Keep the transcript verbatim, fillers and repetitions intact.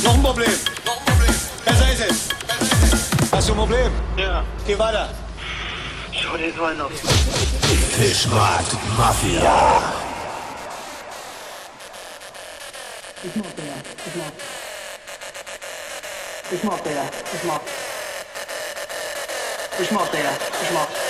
Noch ein Problem. Noch ein Problem. Besser ist es. Hast du ein Problem? Ja. Geh weiter. Schau dir so einen auf. Fischmarkt Mafia. Ich mag der, ich mag. Ich mag der, ich mag. Ich mag der, ich mag.